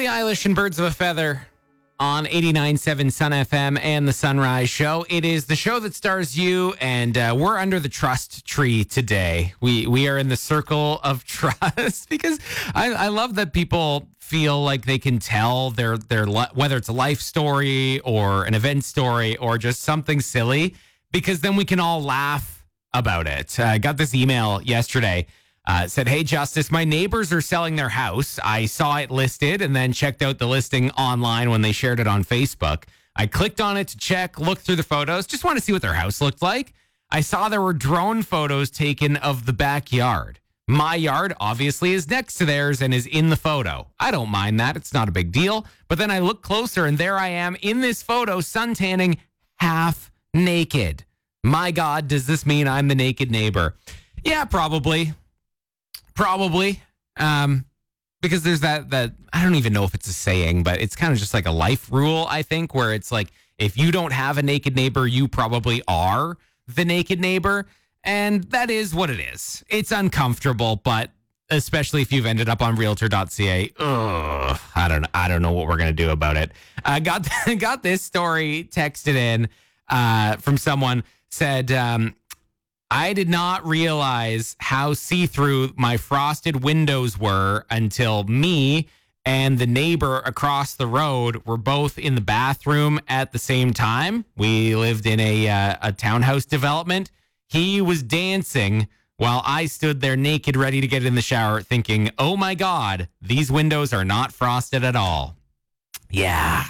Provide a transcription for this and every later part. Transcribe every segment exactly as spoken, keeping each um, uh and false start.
Billie Eilish and Birds of a Feather on eighty-nine point seven Sun F M and the Sunrise Show. It is the show that stars you, and uh, we're under the trust tree today. We we are in the circle of trust because I, I love that people feel like they can tell their their whether it's a life story or an event story or just something silly, because then we can all laugh about it. I got this email yesterday. Uh, said, hey, Justice, my neighbors are selling their house. I saw it listed and then checked out the listing online when they shared it on Facebook. I clicked on it to check, looked through the photos, just want to see what their house looked like. I saw there were drone photos taken of the backyard. My yard obviously is next to theirs and is in the photo. I don't mind that. It's not a big deal. But then I look closer and there I am in this photo, suntanning half naked. My God, does this mean I'm the naked neighbor? Yeah, probably. Probably, um, because there's that, that, I don't even know if it's a saying, but it's kind of just like a life rule, I think, where it's like, if you don't have a naked neighbor, you probably are the naked neighbor. And that is what it is. It's uncomfortable, but especially if you've ended up on realtor dot c a, ugh, I don't, I don't know what we're going to do about it. I got, got this story texted in uh, from someone, said, um, I did not realize how see-through my frosted windows were until me and the neighbor across the road were both in the bathroom at the same time. We lived in a uh, a townhouse development. He was dancing while I stood there naked, ready to get in the shower, thinking, oh my God, these windows are not frosted at all. Yeah.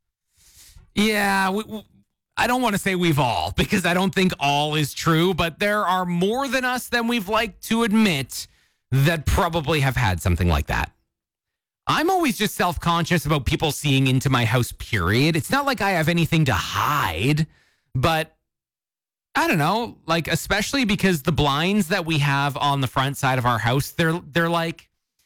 Yeah, we, we, I don't want to say we've all, because I don't think all is true, but there are more than us than we've liked to admit that probably have had something like that. I'm always just self-conscious about people seeing into my house, period. It's not like I have anything to hide, but I don't know, like, especially because the blinds that we have on the front side of our house, they're they're like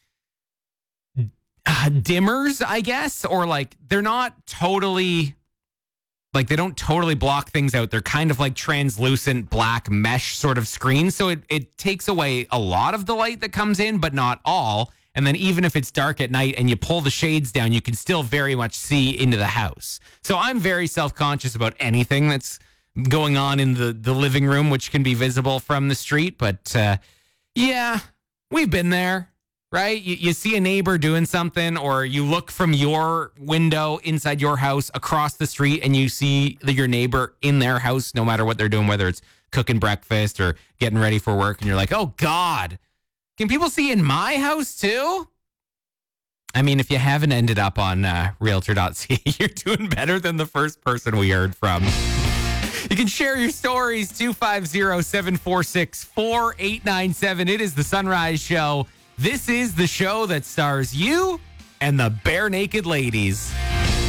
uh, dimmers, I guess, or like they're not totally... Like, they don't totally block things out. They're kind of like translucent black mesh sort of screens. So it, it takes away a lot of the light that comes in, but not all. And then even if it's dark at night and you pull the shades down, you can still very much see into the house. So I'm very self-conscious about anything that's going on in the, the living room, which can be visible from the street. But uh, yeah, we've been there. Right? You, you see a neighbor doing something, or you look from your window inside your house across the street and you see the, your neighbor in their house, no matter what they're doing, whether it's cooking breakfast or getting ready for work. And you're like, oh God, can people see in my house too? I mean, if you haven't ended up on uh, realtor dot c a, you're doing better than the first person we heard from. You can share your stories, two five zero, seven four six, four eight nine seven. It is the Sunrise Show. This is the show that stars you and the bare naked ladies.